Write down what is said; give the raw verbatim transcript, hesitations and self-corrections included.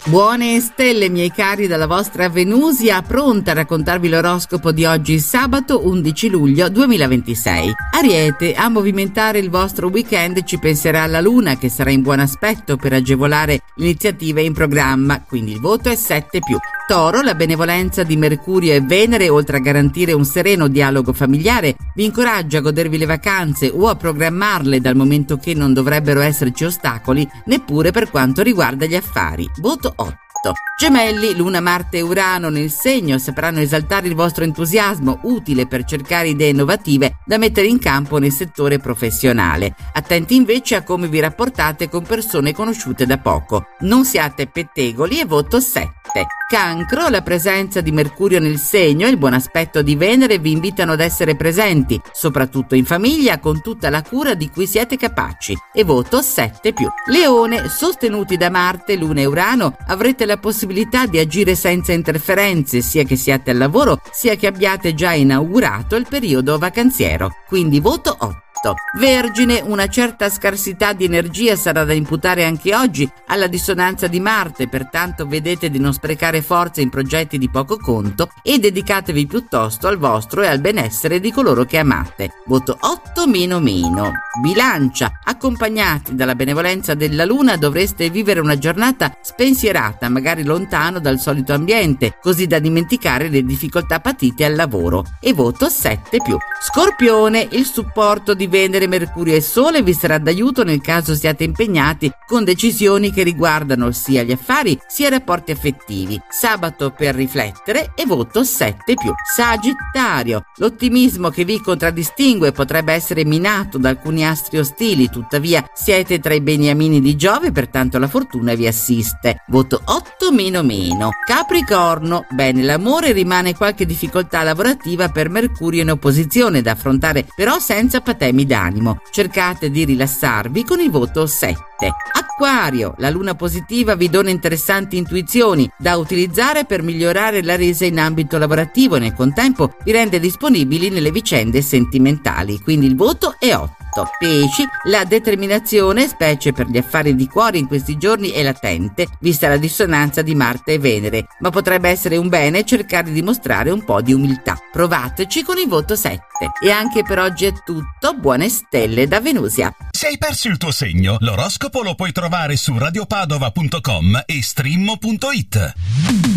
Buone stelle, miei cari, dalla vostra Venusia, pronta a raccontarvi l'oroscopo di oggi, sabato undici luglio duemilaventisei. Ariete, a movimentare il vostro weekend ci penserà la Luna, che sarà in buon aspetto per agevolare iniziative in programma, quindi il voto è sette più. Toro, la benevolenza di Mercurio e Venere, oltre a garantire un sereno dialogo familiare, vi incoraggia a godervi le vacanze o a programmarle, dal momento che non dovrebbero esserci ostacoli neppure per quanto riguarda gli affari. Voto otto. Gemelli, Luna, Marte e Urano nel segno sapranno esaltare il vostro entusiasmo, utile per cercare idee innovative da mettere in campo nel settore professionale. Attenti invece a come vi rapportate con persone conosciute da poco. Non siate pettegoli e voto sette. Cancro, la presenza di Mercurio nel segno e il buon aspetto di Venere vi invitano ad essere presenti, soprattutto in famiglia, con tutta la cura di cui siete capaci, e voto sette più. Leone, sostenuti da Marte, Luna e Urano, avrete la possibilità di agire senza interferenze, sia che siate al lavoro, sia che abbiate già inaugurato il periodo vacanziero, quindi voto otto. Vergine, una certa scarsità di energia sarà da imputare anche oggi alla dissonanza di Marte, pertanto vedete di non sprecare forze in progetti di poco conto e dedicatevi piuttosto al vostro e al benessere di coloro che amate. Voto otto meno meno. Bilancia, accompagnati dalla benevolenza della Luna dovreste vivere una giornata spensierata, magari lontano dal solito ambiente, così da dimenticare le difficoltà patite al lavoro, e voto sette più. Scorpione, il supporto di Venere, Mercurio e Sole vi sarà d'aiuto nel caso siate impegnati con decisioni che riguardano sia gli affari sia i rapporti affettivi. Sabato per riflettere e voto sette più. Sagittario, l'ottimismo che vi contraddistingue potrebbe essere minato da alcuni astri ostili, tuttavia siete tra i beniamini di Giove, pertanto la fortuna vi assiste. Voto otto meno meno. Capricorno, bene, l'amore, rimane qualche difficoltà lavorativa per Mercurio in opposizione da affrontare, però senza patemi d'animo. Cercate di rilassarvi con il voto sette. Acquario, la luna positiva vi dona interessanti intuizioni da utilizzare per migliorare la resa in ambito lavorativo e nel contempo vi rende disponibili nelle vicende sentimentali, quindi il voto è otto. Pesci, la determinazione, specie per gli affari di cuore in questi giorni, è latente, vista la dissonanza di Marte e Venere, ma potrebbe essere un bene cercare di mostrare un po' di umiltà. Provateci con il voto sette. E anche per oggi è tutto, buone stelle da Venusia. Se hai perso il tuo segno, l'oroscopo lo puoi trovare su radiopadova punto com e streammo punto it.